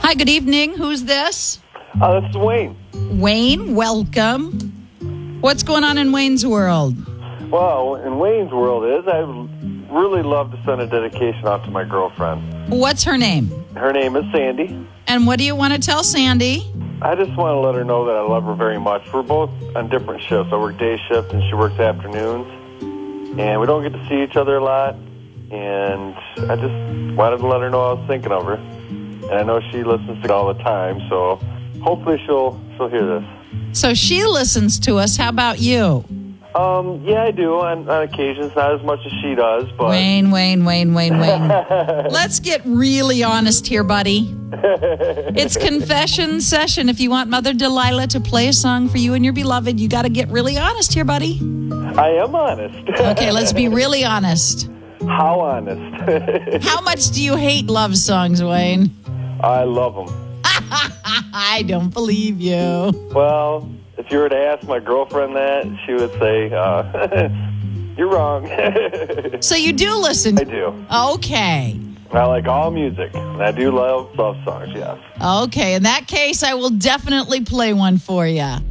Hi, good evening. Who's this? This is Wayne. Wayne, welcome. What's going on in Wayne's world? Well, in Wayne's world I would really love to send a dedication out to my girlfriend. What's her name? Her name is Sandy. And what do you want to tell Sandy? I just want to let her know that I love her very much. We're both on different shifts. I work day shift and she works afternoons. And we don't get to see each other a lot. And I just wanted to let her know I was thinking of her. And I know she listens to it all the time, so hopefully she'll hear this. So she listens to us. How about you? Yeah, I do on occasions, not as much as she does, but... Wayne. Let's get really honest here, buddy. It's confession session. If you want Mother Delilah to play a song for you and your beloved, you got to get really honest here, buddy. I am honest. Okay, let's be really honest. How honest? How much do you hate love songs, Wayne? I love them. I don't believe you. Well, if you were to ask my girlfriend that, she would say, you're wrong. So you do listen? I do. Okay. I like all music. And I do love songs, yes. Okay, in that case, I will definitely play one for you.